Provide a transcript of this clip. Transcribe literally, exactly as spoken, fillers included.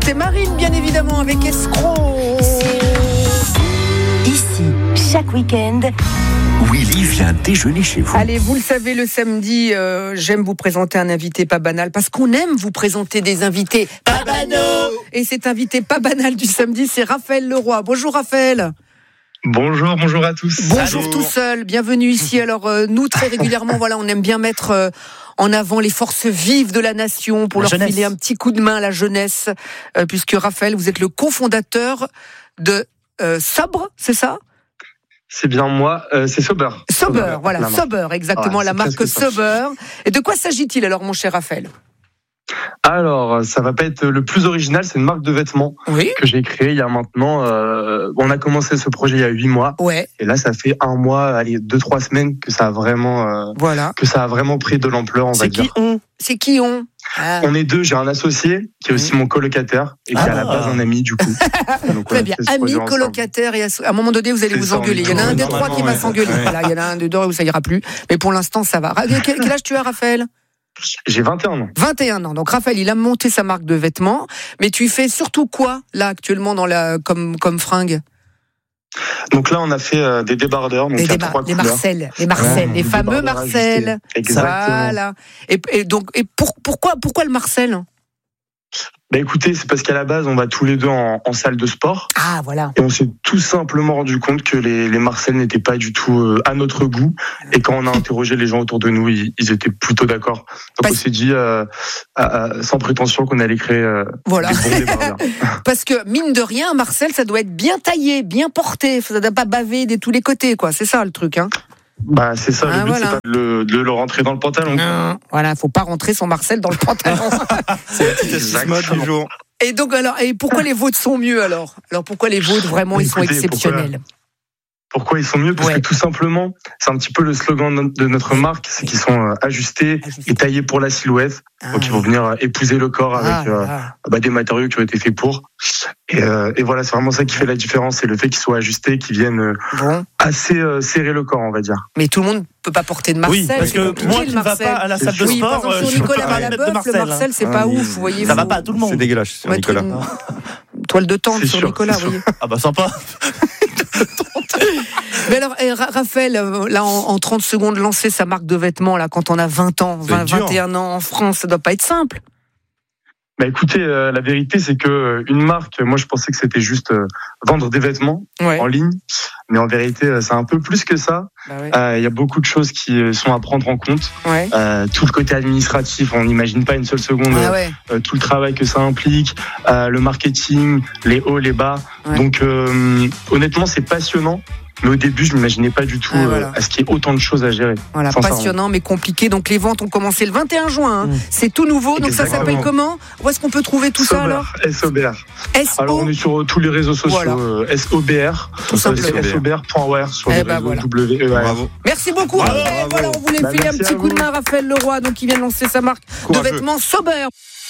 C'était Marine, bien évidemment, avec Escroc. Ici, chaque week-end, Willy vient déjeuner chez vous. Allez, vous le savez, le samedi, euh, j'aime vous présenter un invité pas banal, parce qu'on aime vous présenter des invités pas banaux. Et cet invité pas banal du samedi, c'est Raphaël Leroy. Bonjour Raphaël. Bonjour, bonjour à tous. Bonjour Salut. tout seul, bienvenue ici. Alors euh, nous, très régulièrement, voilà, on aime bien mettre euh, en avant les forces vives de la nation pour La leur jeunesse. filer un petit coup de main à la jeunesse, euh, puisque Raphaël, vous êtes le cofondateur de euh, Sobre, c'est ça ? C'est bien moi, euh, c'est Sober. Sober, voilà, la marque. Sober, exactement, Ouais, la c'est marque presque ça. Sober. Et de quoi s'agit-il alors, mon cher Raphaël ? Alors, ça va pas être le plus original, c'est une marque de vêtements Oui. que j'ai créée il y a maintenant. Euh, on a commencé ce projet il y a huit mois, Ouais, et là, ça fait un mois, allez, deux trois semaines que ça a vraiment, euh, voilà. que ça a vraiment pris de l'ampleur, on va C'est dire. qui on C'est qui on ah, On est deux. J'ai un associé qui est aussi mon colocataire et qui est à la Ah. base un ami du coup. Donc, Très on a bien, fait ce amis, projet ensemble. colocataires, et asso- à un moment donné, vous allez C'est vous ça, on engueuler. est Il y en a un des toujours- trois qui va normalement, s'engueuler. ouais. Voilà, il y en a un des deux où ça ira plus. Mais pour l'instant, ça va. Ra- Quel, quel âge tu as, Raphaël ? J'ai vingt et un ans. vingt et un ans. Donc Raphaël, il a monté sa marque de vêtements. Mais tu fais surtout quoi, là, actuellement, dans la, comme, comme fringue ? Donc là, on a fait euh, des débardeurs, donc Les, il y a débar- trois les couleurs. Marcel, les Marcel, Ouais, les des fameux débardeurs Marcel. ajustés. Exactement. Voilà. Et, et donc, et pour, pourquoi, pourquoi le Marcel ? Bah écoutez, c'est parce qu'à la base, on va tous les deux en, en salle de sport. Ah, voilà. Et on s'est tout simplement rendu compte que les, les Marcel n'étaient pas du tout euh, à notre goût. Et quand on a interrogé les gens autour de nous, ils, ils étaient plutôt d'accord. Donc Parce- on s'est dit, euh, à- à- sans prétention, qu'on allait créer euh, Voilà. des bons débardeurs. Parce que, mine de rien, Marcel, ça doit être bien taillé, bien porté. Ça doit pas baver de tous les côtés, quoi. C'est ça, le truc, hein. Bah c'est ça, Ah, le but voilà. c'est pas de le, de le rentrer dans le pantalon. Non. Voilà, faut pas rentrer son Marcel dans le pantalon. C'est la petite astuce mode du jour. Et donc, alors, et pourquoi les vôtres sont mieux, alors ? Alors, pourquoi les vôtres, vraiment, ils sont Écoutez, exceptionnels ? Pourquoi ils sont mieux ? Parce Ouais. que tout simplement, c'est un petit peu le slogan de de notre marque, c'est qu'ils sont euh, ajustés Ajustés. et taillés pour la silhouette. Ah, Donc ils vont venir euh, épouser le corps avec ah, euh, ah. bah, des matériaux qui ont été faits pour. Et, euh, et voilà, c'est vraiment ça qui fait la différence, c'est le fait qu'ils soient ajustés, qu'ils viennent euh, Bon, assez euh, serrer le corps, on va dire. mais tout le monde peut pas porter de Marcel. Oui, parce c'est que compliqué, moi le qui ne va Marcel. pas à la salle de Oui, par sport, exemple, euh, sur je peux Nicolas pas mettre de Malaboeuf, le Marcel. Marcel, c'est hein. pas Ah, ouf, vous voyez. Ça va faut pas à tout le monde. C'est dégueulasse sur mettre Nicolas. une toile de tente C'est sur sûr, Nicolas, c'est vous voyez. Ah bah sympa. Mais alors, eh, Ra- Raphaël, euh, là, en, en trente secondes, lancer sa marque de vêtements, là, quand on a vingt ans, C'est vingt, dur. vingt et un ans en France, ça doit pas être simple. Bah écoutez, euh, la vérité c'est que euh, une marque, moi je pensais que c'était juste euh, vendre des vêtements Ouais. en ligne, mais en vérité euh, c'est un peu plus que ça. Bah ouais. Euh, Il y a beaucoup de choses qui euh, sont à prendre en compte. Ouais. Euh, tout le côté administratif, on n'imagine pas une seule seconde Ah ouais. euh, tout le travail que ça implique, euh, le marketing, les hauts, les bas. Ouais. Donc euh, honnêtement c'est passionnant. Mais au début, je m'imaginais pas du tout Ah, euh, voilà. à ce qu'il y ait autant de choses à gérer. Voilà, Sincèrement. passionnant mais compliqué. Donc les ventes ont commencé le vingt et un juin. hein. Mm. C'est tout nouveau. Donc ça Exactement. s'appelle comment ? Où est-ce qu'on peut trouver tout ça alors ? S O B R. S Alors on O. est sur euh, tous les réseaux sociaux, Voilà. euh, S O B R, Tout simplement. c'est S O B R point W R sur Eh les ben réseaux voilà. W E R. Bravo. Merci beaucoup. Bravo, Raphaël. bravo. Voilà, on voulait Bah, filer un merci petit à coup de vous. main à Raphaël Leroy, donc il vient de lancer sa marque Courageux. de vêtements Sober.